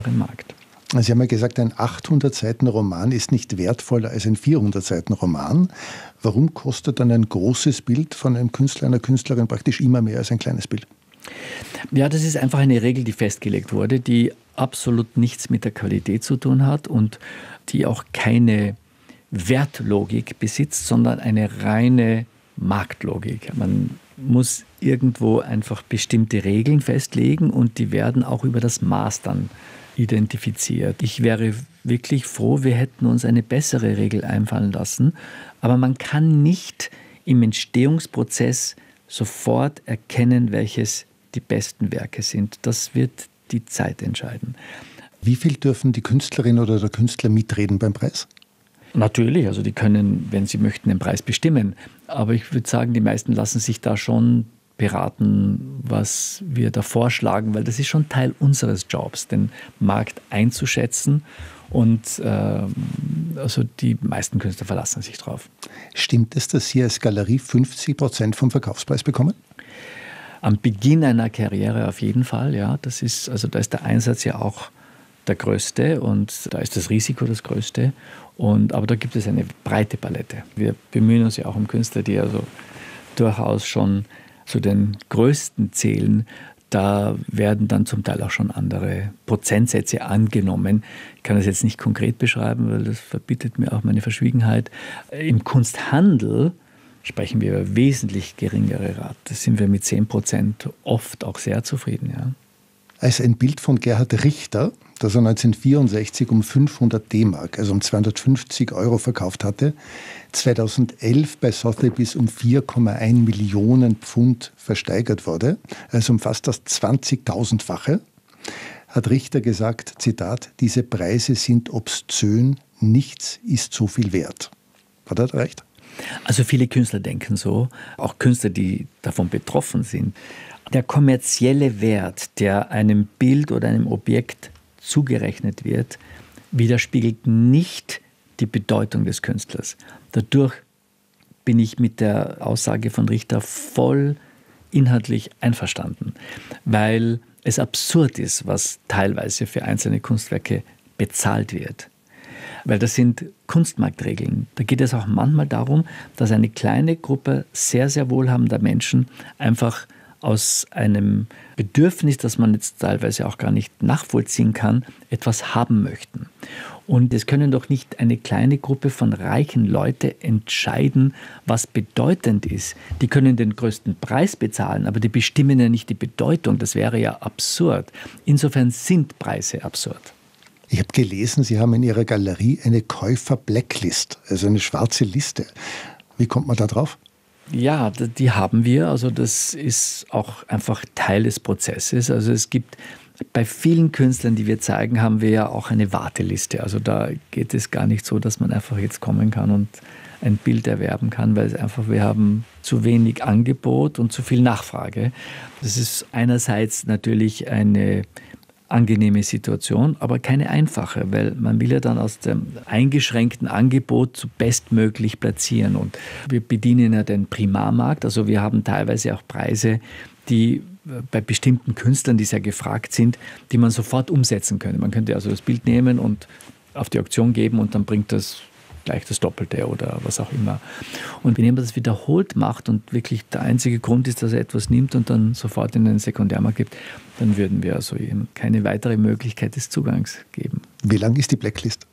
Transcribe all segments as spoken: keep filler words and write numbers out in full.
Markt. Sie haben ja gesagt, ein achthundert Seiten Roman ist nicht wertvoller als ein vierhundert Seiten Roman. Warum kostet dann ein großes Bild von einem Künstler, einer Künstlerin praktisch immer mehr als ein kleines Bild? Ja, das ist einfach eine Regel, die festgelegt wurde, die absolut nichts mit der Qualität zu tun hat und die auch keine Wertlogik besitzt, sondern eine reine Marktlogik. Man muss irgendwo einfach bestimmte Regeln festlegen und die werden auch über das Maß dann identifiziert. Ich wäre wirklich froh, wir hätten uns eine bessere Regel einfallen lassen, aber man kann nicht im Entstehungsprozess sofort erkennen, welches die besten Werke sind. Das wird die Zeit entscheiden. Wie viel dürfen die Künstlerin oder der Künstler mitreden beim Preis? Natürlich, also die können, wenn sie möchten, den Preis bestimmen. Aber ich würde sagen, die meisten lassen sich da schon beraten, was wir da vorschlagen, weil das ist schon Teil unseres Jobs, den Markt einzuschätzen. Und äh, also die meisten Künstler verlassen sich drauf. Stimmt es, dass Sie als Galerie fünfzig Prozent vom Verkaufspreis bekommen? Am Beginn einer Karriere auf jeden Fall, ja. Das ist, also da ist der Einsatz ja auch der größte und da ist das Risiko das größte. Und, aber da gibt es eine breite Palette. Wir bemühen uns ja auch um Künstler, die also durchaus schon zu den größten zählen. Da werden dann zum Teil auch schon andere Prozentsätze angenommen. Ich kann das jetzt nicht konkret beschreiben, weil das verbietet mir auch meine Verschwiegenheit. Im Kunsthandel sprechen wir über wesentlich geringere Raten. Da sind wir mit zehn Prozent oft auch sehr zufrieden. Ja. Als ein Bild von Gerhard Richter, das er neunzehnhundertvierundsechzig um fünfhundert D-Mark, also um zweihundertfünfzig Euro verkauft hatte, zweitausendelf bei Sotheby's um vier Komma eins Millionen Pfund versteigert wurde, also um fast das zwanzigtausendfache, hat Richter gesagt, Zitat, diese Preise sind obszön, nichts ist so viel wert. Hat er recht? Also viele Künstler denken so, auch Künstler, die davon betroffen sind. Der kommerzielle Wert, der einem Bild oder einem Objekt zugerechnet wird, widerspiegelt nicht die Bedeutung des Künstlers. Dadurch bin ich mit der Aussage von Richter voll inhaltlich einverstanden, weil es absurd ist, was teilweise für einzelne Kunstwerke bezahlt wird. Weil das sind Kunstmarktregeln. Da geht es auch manchmal darum, dass eine kleine Gruppe sehr, sehr wohlhabender Menschen einfach aus einem Bedürfnis, das man jetzt teilweise auch gar nicht nachvollziehen kann, etwas haben möchten. Und es können doch nicht eine kleine Gruppe von reichen Leuten entscheiden, was bedeutend ist. Die können den größten Preis bezahlen, aber die bestimmen ja nicht die Bedeutung. Das wäre ja absurd. Insofern sind Preise absurd. Ich habe gelesen, Sie haben in Ihrer Galerie eine Käufer-Blacklist, also eine schwarze Liste. Wie kommt man da drauf? Ja, die haben wir. Also das ist auch einfach Teil des Prozesses. Also es gibt bei vielen Künstlern, die wir zeigen, haben wir ja auch eine Warteliste. Also da geht es gar nicht so, dass man einfach jetzt kommen kann und ein Bild erwerben kann, weil es einfach, wir haben zu wenig Angebot und zu viel Nachfrage. Das ist einerseits natürlich eine angenehme Situation, aber keine einfache, weil man will ja dann aus dem eingeschränkten Angebot so bestmöglich platzieren. Und wir bedienen ja den Primarmarkt, also wir haben teilweise auch Preise, die bei bestimmten Künstlern, die sehr gefragt sind, die man sofort umsetzen könnte. Man könnte also das Bild nehmen und auf die Auktion geben und dann bringt das gleich das Doppelte oder was auch immer. Und wenn jemand das wiederholt macht und wirklich der einzige Grund ist, dass er etwas nimmt und dann sofort in den Sekundärmarkt gibt, dann würden wir also ihm keine weitere Möglichkeit des Zugangs geben. Wie lang ist die Blacklist?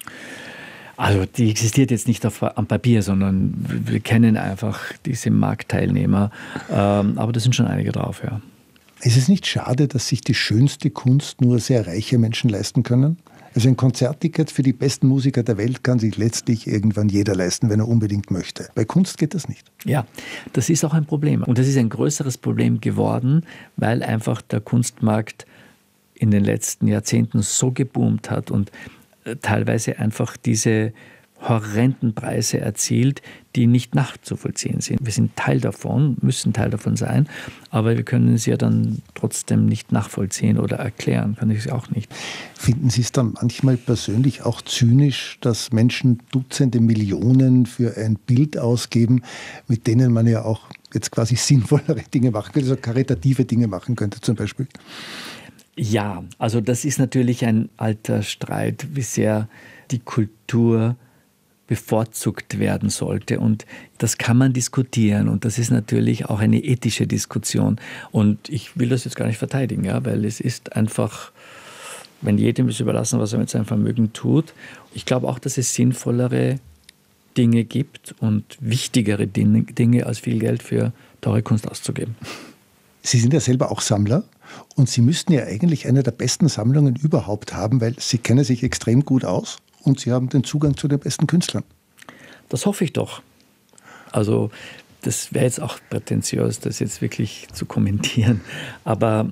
Also die existiert jetzt nicht auf, am Papier, sondern wir kennen einfach diese Marktteilnehmer. Ähm, aber da sind schon einige drauf, ja. Ist es nicht schade, dass sich die schönste Kunst nur sehr reiche Menschen leisten können? Also ein Konzertticket für die besten Musiker der Welt kann sich letztlich irgendwann jeder leisten, wenn er unbedingt möchte. Bei Kunst geht das nicht. Ja, das ist auch ein Problem. Und das ist ein größeres Problem geworden, weil einfach der Kunstmarkt in den letzten Jahrzehnten so geboomt hat und teilweise einfach diese horrenden Preise erzielt, die nicht nachzuvollziehen sind. Wir sind Teil davon, müssen Teil davon sein, aber wir können sie ja dann trotzdem nicht nachvollziehen oder erklären, kann ich es auch nicht. Finden Sie es dann manchmal persönlich auch zynisch, dass Menschen Dutzende Millionen für ein Bild ausgeben, mit denen man ja auch jetzt quasi sinnvollere Dinge machen könnte, also karitative Dinge machen könnte zum Beispiel? Ja, also das ist natürlich ein alter Streit, wie sehr die Kultur bevorzugt werden sollte. Und das kann man diskutieren. Und das ist natürlich auch eine ethische Diskussion. Und ich will das jetzt gar nicht verteidigen, ja, weil es ist einfach, wenn jedem ist überlassen, was er mit seinem Vermögen tut. Ich glaube auch, dass es sinnvollere Dinge gibt und wichtigere Dinge, als viel Geld für teure Kunst auszugeben. Sie sind ja selber auch Sammler und Sie müssten ja eigentlich eine der besten Sammlungen überhaupt haben, weil Sie kennen sich extrem gut aus und Sie haben den Zugang zu den besten Künstlern. Das hoffe ich doch. Also das wäre jetzt auch prätentiös, das jetzt wirklich zu kommentieren. Aber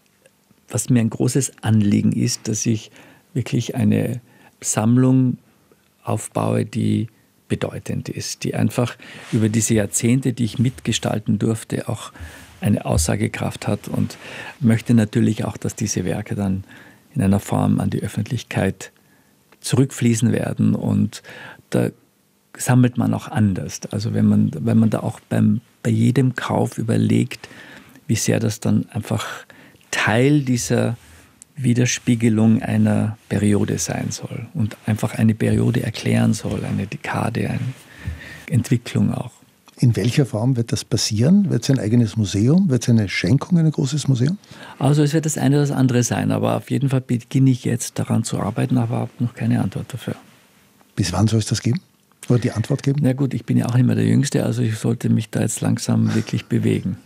was mir ein großes Anliegen ist, dass ich wirklich eine Sammlung aufbaue, die bedeutend ist, die einfach über diese Jahrzehnte, die ich mitgestalten durfte, auch eine Aussagekraft hat, und möchte natürlich auch, dass diese Werke dann in einer Form an die Öffentlichkeit zurückfließen werden, und da sammelt man auch anders. Also wenn man, wenn man da auch beim, bei jedem Kauf überlegt, wie sehr das dann einfach Teil dieser Widerspiegelung einer Periode sein soll und einfach eine Periode erklären soll, eine Dekade, eine Entwicklung auch. In welcher Form wird das passieren? Wird es ein eigenes Museum? Wird es eine Schenkung, ein großes Museum? Also es wird das eine oder das andere sein, aber auf jeden Fall beginne ich jetzt daran zu arbeiten, aber habe noch keine Antwort dafür. Bis wann soll es das geben? Oder die Antwort geben? Na gut, ich bin ja auch nicht mehr der Jüngste, also ich sollte mich da jetzt langsam wirklich bewegen.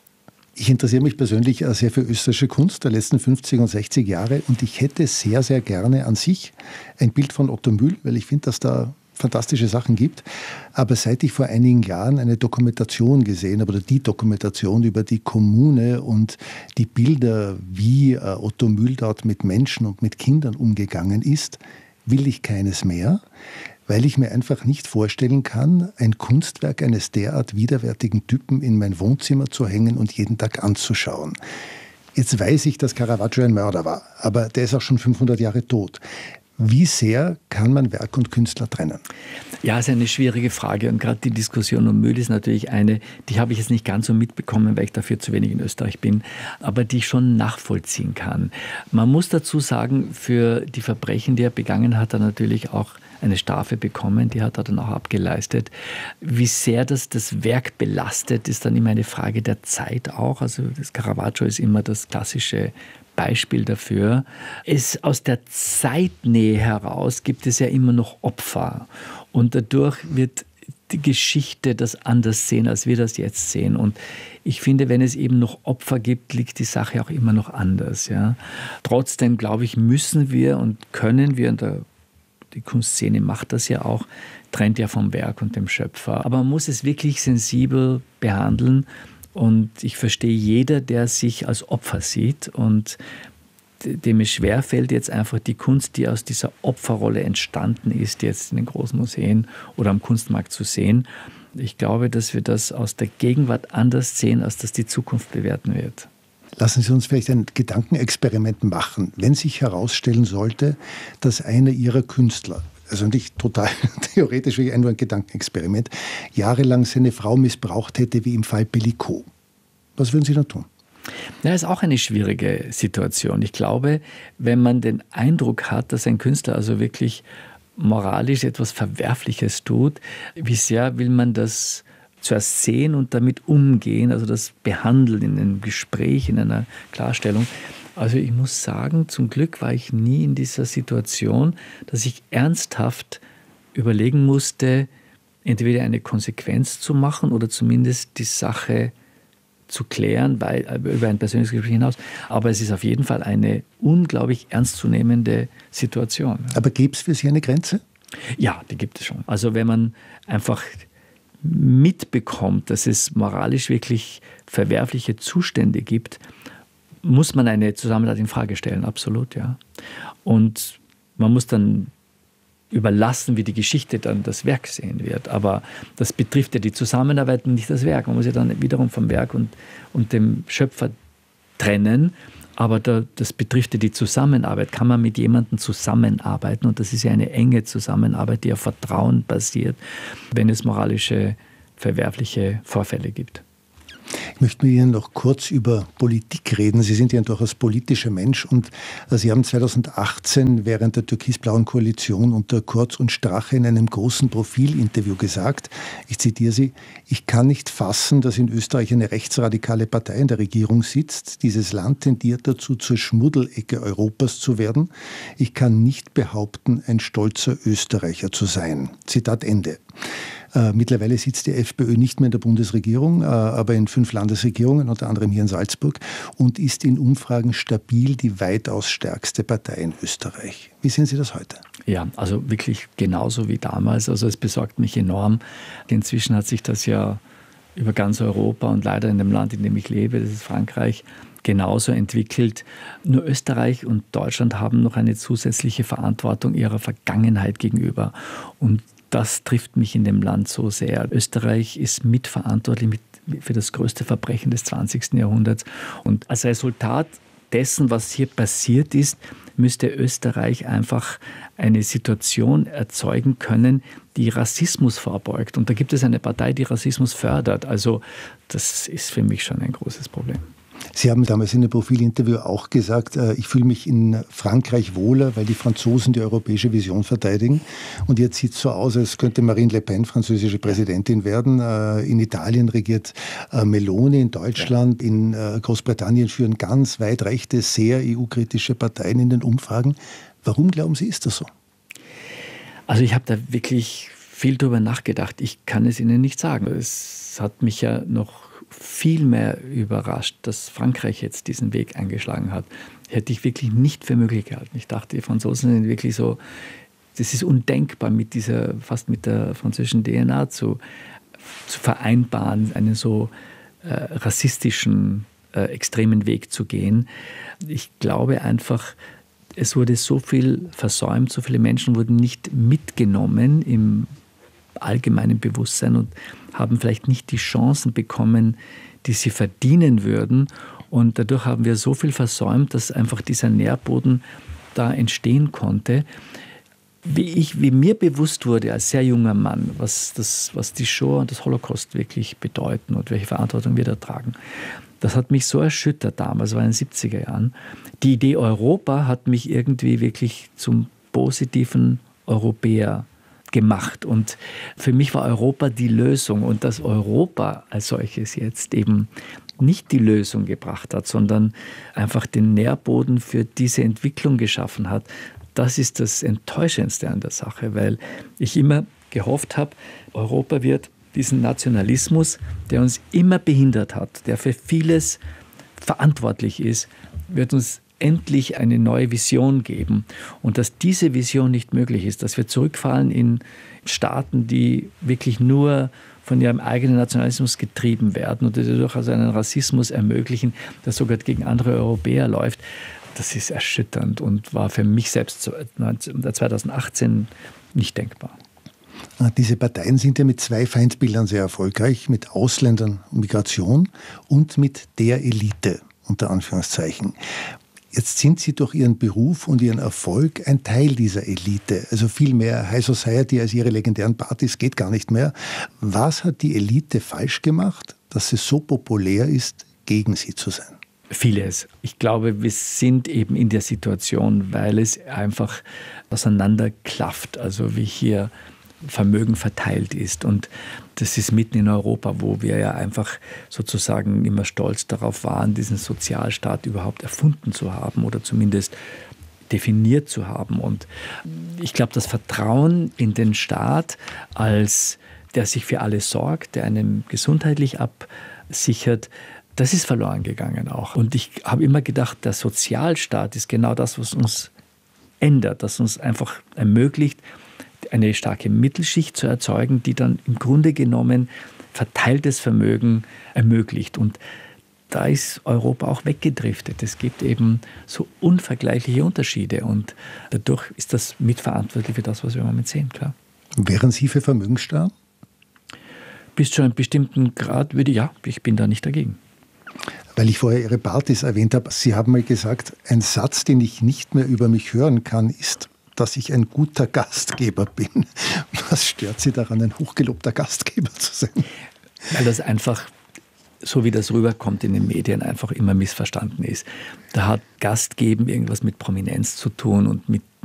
Ich interessiere mich persönlich sehr für österreichische Kunst der letzten fünfzig und sechzig Jahre, und ich hätte sehr, sehr gerne an sich ein Bild von Otto Mühl, weil ich finde, dass da fantastische Sachen gibt. Aber seit ich vor einigen Jahren eine Dokumentation gesehen habe, oder die Dokumentation über die Kommune und die Bilder, wie Otto Mühl dort mit Menschen und mit Kindern umgegangen ist, will ich keines mehr, weil ich mir einfach nicht vorstellen kann, ein Kunstwerk eines derart widerwärtigen Typen in mein Wohnzimmer zu hängen und jeden Tag anzuschauen. Jetzt weiß ich, dass Caravaggio ein Mörder war, aber der ist auch schon fünfhundert Jahre tot. Wie sehr kann man Werk und Künstler trennen? Ja, ist eine schwierige Frage, und gerade die Diskussion um Mühl ist natürlich eine, die habe ich jetzt nicht ganz so mitbekommen, weil ich dafür zu wenig in Österreich bin, aber die ich schon nachvollziehen kann. Man muss dazu sagen, für die Verbrechen, die er begangen hat, hat er natürlich auch eine Strafe bekommen, die hat er dann auch abgeleistet. Wie sehr das das Werk belastet, ist dann immer eine Frage der Zeit auch. Also das Caravaggio ist immer das klassische Beispiel dafür. Es aus der Zeitnähe heraus gibt es ja immer noch Opfer, und dadurch wird die Geschichte das anders sehen, als wir das jetzt sehen. Und ich finde, wenn es eben noch Opfer gibt, liegt die Sache auch immer noch anders. Ja. Trotzdem, glaube ich, müssen wir und können wir, und der, die Kunstszene macht das ja auch, trennt ja vom Werk und dem Schöpfer. Aber man muss es wirklich sensibel behandeln. Und ich verstehe jeder, der sich als Opfer sieht und dem es schwerfällt, jetzt einfach die Kunst, die aus dieser Opferrolle entstanden ist, jetzt in den großen Museen oder am Kunstmarkt zu sehen. Ich glaube, dass wir das aus der Gegenwart anders sehen, als das die Zukunft bewerten wird. Lassen Sie uns vielleicht ein Gedankenexperiment machen. Wenn sich herausstellen sollte, dass einer Ihrer Künstler, also nicht total theoretisch, wie nur ein Gedankenexperiment, jahrelang seine Frau missbraucht hätte, wie im Fall Bellico. Was würden Sie dann tun? Ja, ist auch eine schwierige Situation. Ich glaube, wenn man den Eindruck hat, dass ein Künstler also wirklich moralisch etwas Verwerfliches tut, wie sehr will man das zuerst sehen und damit umgehen, also das behandeln in einem Gespräch, in einer Klarstellung. Also ich muss sagen, zum Glück war ich nie in dieser Situation, dass ich ernsthaft überlegen musste, entweder eine Konsequenz zu machen oder zumindest die Sache zu klären, weil, über ein persönliches Gespräch hinaus. Aber es ist auf jeden Fall eine unglaublich ernstzunehmende Situation. Aber gibt es für Sie eine Grenze? Ja, die gibt es schon. Also wenn man einfach mitbekommt, dass es moralisch wirklich verwerfliche Zustände gibt, muss man eine Zusammenarbeit in Frage stellen, absolut, ja. Und man muss dann überlassen, wie die Geschichte dann das Werk sehen wird. Aber das betrifft ja die Zusammenarbeit und nicht das Werk. Man muss ja dann wiederum vom Werk und, und dem Schöpfer trennen. Aber da, das betrifft ja die Zusammenarbeit. Kann man mit jemandem zusammenarbeiten? Und das ist ja eine enge Zusammenarbeit, die auf Vertrauen basiert, wenn es moralische, verwerfliche Vorfälle gibt. Ich möchte mit Ihnen noch kurz über Politik reden. Sie sind ja ein durchaus politischer Mensch und Sie haben zweitausendachtzehn während der türkis-blauen Koalition unter Kurz und Strache in einem großen Profilinterview gesagt, ich zitiere Sie, ich kann nicht fassen, dass in Österreich eine rechtsradikale Partei in der Regierung sitzt. Dieses Land tendiert dazu, zur Schmuddelecke Europas zu werden. Ich kann nicht behaupten, ein stolzer Österreicher zu sein. Zitat Ende. Äh, mittlerweile sitzt die FPÖ nicht mehr in der Bundesregierung, äh, aber in fünf Landesregierungen, unter anderem hier in Salzburg, und ist in Umfragen stabil die weitaus stärkste Partei in Österreich. Wie sehen Sie das heute? Ja, also wirklich genauso wie damals. Also es besorgt mich enorm. Inzwischen hat sich das ja über ganz Europa und leider in dem Land, in dem ich lebe, das ist Frankreich, genauso entwickelt. Nur Österreich und Deutschland haben noch eine zusätzliche Verantwortung ihrer Vergangenheit gegenüber. Und das trifft mich in dem Land so sehr. Österreich ist mitverantwortlich mit, für das größte Verbrechen des zwanzigsten Jahrhunderts. Und als Resultat dessen, was hier passiert ist, müsste Österreich einfach eine Situation erzeugen können, die Rassismus vorbeugt. Und da gibt es eine Partei, die Rassismus fördert. Also das ist für mich schon ein großes Problem. Sie haben damals in einem Profilinterview auch gesagt, ich fühle mich in Frankreich wohler, weil die Franzosen die europäische Vision verteidigen. Und jetzt sieht es so aus, als könnte Marine Le Pen französische Präsidentin werden. In Italien regiert Meloni, in Deutschland, ja. In Großbritannien führen ganz weit rechte, sehr E U-kritische Parteien in den Umfragen. Warum glauben Sie, ist das so? Also ich habe da wirklich viel drüber nachgedacht. Ich kann es Ihnen nicht sagen. Es hat mich ja noch viel mehr überrascht, dass Frankreich jetzt diesen Weg eingeschlagen hat. Hätte ich wirklich nicht für möglich gehalten. Ich dachte, die Franzosen sind wirklich so, das ist undenkbar, mit dieser, fast mit der französischen D N A zu, zu vereinbaren, einen so äh, rassistischen, äh, extremen Weg zu gehen. Ich glaube einfach, es wurde so viel versäumt, so viele Menschen wurden nicht mitgenommen im allgemeinen Bewusstsein und haben vielleicht nicht die Chancen bekommen, die sie verdienen würden. Und dadurch haben wir so viel versäumt, dass einfach dieser Nährboden da entstehen konnte. Wie, ich, wie mir bewusst wurde als sehr junger Mann, was, das, was die Shoah und das Holocaust wirklich bedeuten und welche Verantwortung wir da tragen, das hat mich so erschüttert damals, das war in den siebziger Jahren. Die Idee Europa hat mich irgendwie wirklich zum positiven Europäer gemacht. Und für mich war Europa die Lösung. Und dass Europa als solches jetzt eben nicht die Lösung gebracht hat, sondern einfach den Nährboden für diese Entwicklung geschaffen hat, das ist das Enttäuschendste an der Sache, weil ich immer gehofft habe, Europa wird diesen Nationalismus, der uns immer behindert hat, der für vieles verantwortlich ist, wird uns endlich eine neue Vision geben. Und dass diese Vision nicht möglich ist, dass wir zurückfallen in Staaten, die wirklich nur von ihrem eigenen Nationalismus getrieben werden und dadurch also einen Rassismus ermöglichen, der sogar gegen andere Europäer läuft, das ist erschütternd und war für mich selbst zweitausendachtzehn nicht denkbar. Diese Parteien sind ja mit zwei Feindbildern sehr erfolgreich, mit Ausländern und Migration und mit der Elite, unter Anführungszeichen. Jetzt sind Sie durch Ihren Beruf und Ihren Erfolg ein Teil dieser Elite. Also viel mehr High Society als Ihre legendären Partys geht gar nicht mehr. Was hat die Elite falsch gemacht, dass es so populär ist, gegen Sie zu sein? Vieles. Ich glaube, wir sind eben in der Situation, weil es einfach auseinanderklafft, also wie hier Vermögen verteilt ist. Und das ist mitten in Europa, wo wir ja einfach sozusagen immer stolz darauf waren, diesen Sozialstaat überhaupt erfunden zu haben oder zumindest definiert zu haben. Und ich glaube, das Vertrauen in den Staat, als der sich für alle sorgt, der einem gesundheitlich absichert, das ist verloren gegangen auch. Und ich habe immer gedacht, der Sozialstaat ist genau das, was uns ändert, das uns einfach ermöglicht, eine starke Mittelschicht zu erzeugen, die dann im Grunde genommen verteiltes Vermögen ermöglicht. Und da ist Europa auch weggedriftet. Es gibt eben so unvergleichliche Unterschiede und dadurch ist das mitverantwortlich für das, was wir im Moment sehen, klar. Wären Sie für Vermögenssteuer? Bis zu einem bestimmten Grad würde ich, ja, ich bin da nicht dagegen. Weil ich vorher Ihre Partys erwähnt habe, Sie haben mal gesagt, ein Satz, den ich nicht mehr über mich hören kann, ist, dass ich ein guter Gastgeber bin. Was stört Sie daran, ein hochgelobter Gastgeber zu sein? Weil das einfach so wie das rüberkommt in den Medien, einfach immer missverstanden ist. Da hat Gastgeben irgendwas mit Prominenz zu tun und mit